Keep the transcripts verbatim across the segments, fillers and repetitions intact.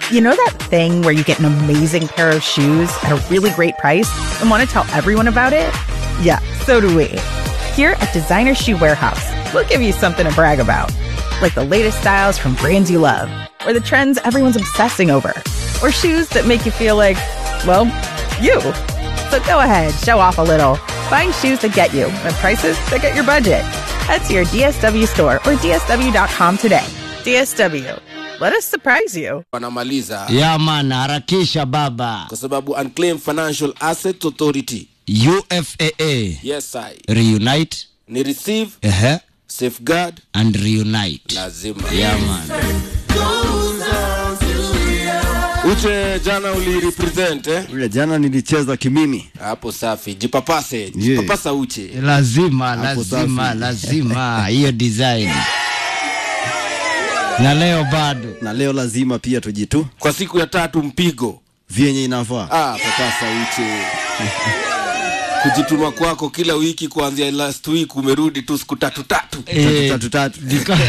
You know that thing where you get an amazing pair of shoes at a really great price and want to tell everyone about it? Yeah, so do we. Here at Designer Shoe Warehouse, we'll give you something to brag about. Like the latest styles from brands you love, or the trends everyone's obsessing over, or shoes that make you feel like, well, you. So go ahead, show off a little. Find shoes that get you at prices that get your budget. Head to your D S W store or D S W dot com today. D S W. Let us surprise you. Wanamaliza. Ya man, harakisha baba. Kwa sababu Unclaimed Financial Assets Authority. U F A A. Yes, I. Reunite. Ni receive. Uh-huh. Safeguard. And reunite. Lazima. Ya man. Uche jana uli represent eh? Ule jana nilicheza kimimi. Hapo safi. Jipapase. Jipapasa Uche. Lazima, lazima, lazima. Hiyo design. Na leo bado. Na leo lazima pia tujitu. Kwa siku ya tatu mpigo. Vienye inafaa. Ah, papasa Uche. Kujituma kwako kila wiki kuanzia last week umerudi tu siku tatu tatu. Eh, tatu tatu.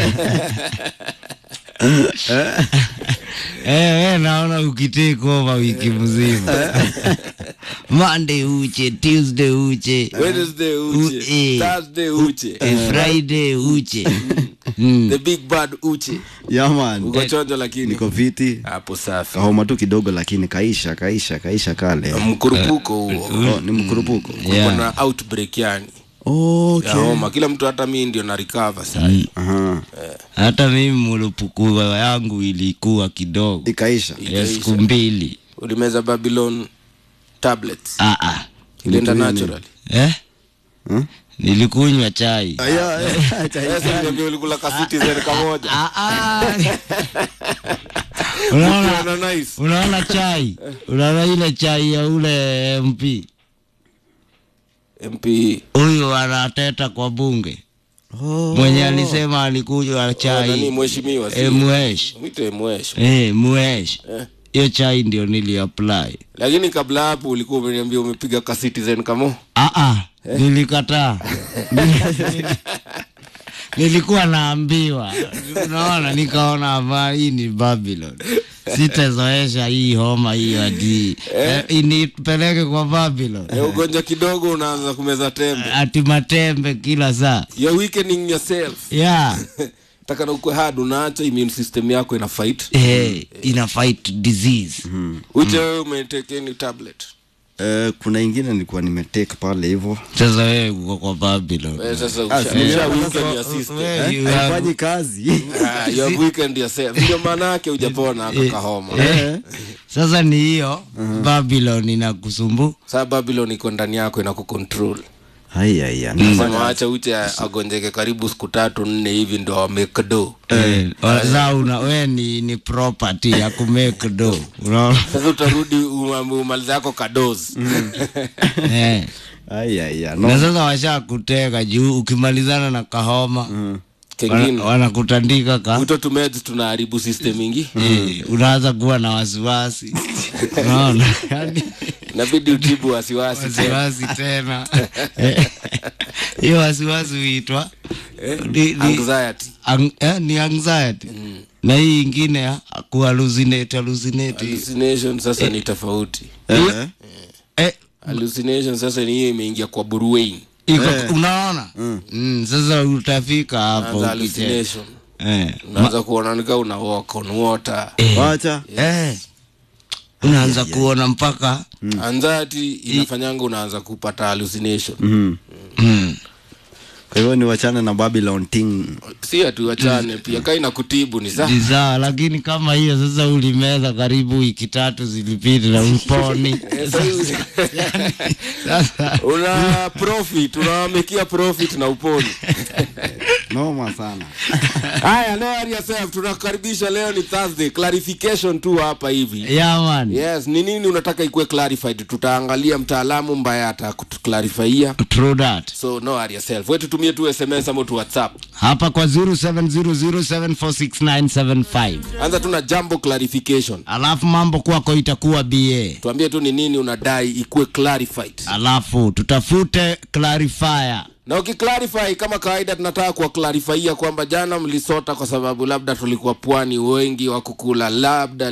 Eh, eh, naona ukitake over wiki mzima. Monday Uche, Tuesday Uche, Wednesday Uche, uh, Thursday Uche, uh, Friday Uche. Mm. The big bad Uche. Yeah man. Uko chonjo lakini niko fiti. Hapo safi. Kahoma tu kidogo lakini kaisha, kaisha, kaisha kale. Mkurupuko huo. Oh, ni mkurupuko. Yeah. Kuna outbreak yani. Okay. Ya homa, kila mtu hata mimi ndio na recover sasa. Mm. Aha. Eh. Hata mimi mulupuku yangu ilikuwa kidogo. Ikaisha. Ya siku mbili. Ulimeza Babylon tablets. Ah ah. Ilienda natural. Eh? Hmm? Nilikunywa chai. Aya, chai. Sasa ndio ulikula ka citizen kamoja. Ah ah. Unaona nice. Unaona chai. Unaona ile chai ya ule M P. M P huyu anateta kwa bunge. Oh. Mwenye alisema alikunywa chai. Oh, nani mheshimiwa si? Eh, Mwesh. Mwite Mwesh. Eh, Mwesh. Eh. Hiyo chai ndio nili apply. Lakini kabla hapo ulikuwa umeniambia umepiga ka citizen kamo? Ah ah, eh? Nilikataa. Nilikuwa naambiwa. Unaona nikaona hapa hii ni Babylon. Sitazoesha hii homa hii hadi eh? eh, inipeleke kwa Babylon. Eh, ugonja kidogo unaanza kumeza tembe. Ati matembe kila saa. You're weakening yourself. Yeah. Taka na ukwe hard unaacha immune system yako ina fight. Eh, ina fight disease. Mm. Uche wewe umetake any tablet? Eh, kuna ingine nilikuwa nimetake pale hivyo. Sasa wewe uko kwa Babylon. Eh, sasa usha weekend ya system. Haifanyi kazi. Ah, your weekend yourself. Ndio maana yake hujapona aka kahoma. Eh. Sasa ni hiyo Babylon inakusumbu. Sasa Babylon iko ndani yako inakucontrol. Haya haya. Nasema acha Uche agonjeke karibu siku tatu nne hivi ndo make do. Eh, sasa una wewe ni ni property ya ku make do. Unaona? Sasa utarudi umaliza yako kadoz. Eh. Haya haya. Na sasa washa kuteka juu ukimalizana na kahoma. Mm. Kingine wanakutandika ka uto tumeds tunaharibu system mingi. Eh, unaanza kuwa na wasiwasi. Unaona? Yaani inabidi utibu wasiwasi wasiwasi tena. Hiyo wasiwasi huitwa anxiety. Ang, eh, ni anxiety. Mm. Na hii nyingine ya kuhallucinate hallucinate. Hallucination sasa ni tofauti. Eh. Eh, hallucination sasa ni hiyo imeingia kwa brain. Iko eh. Unaona? Mm. Mm, sasa utafika hapo hallucination. Eh. Unaanza kuona nika una walk on water. Wacha. Eh. Unaanza kuona mpaka mm. anxiety inafanyanga unaanza kupata hallucination. Mhm. Mm. Kwa hivyo ni wachane na Babylon thing. Si atu wachane mm. pia kai na kutibu ni sawa. Ni sawa lakini kama hiyo sasa ulimeza karibu wiki tatu zilipita na uponi. Sasa una profit, unamekia profit na uponi. Noma sana. Haya leo yourself tunakaribisha leo ni Thursday clarification tu hapa hivi. Yeah man. Yes, ni nini unataka ikuwe clarified? Tutaangalia mtaalamu ambaye atakuclarifyia. True that. So no worry yourself. Wewe tutumie tu S M S ama tu WhatsApp. Hapa kwa zero seven zero zero seven four six nine seven five. Anza tuna jambo clarification. Alafu mambo kwako itakuwa B A. Tuambie tu ni nini unadai ikuwe clarified. Alafu tutafute clarifier. Na ukiclarify kama kawaida tunataka kwa clarifyia kwamba jana mlisota kwa sababu labda tulikuwa pwani wengi wa kukula labda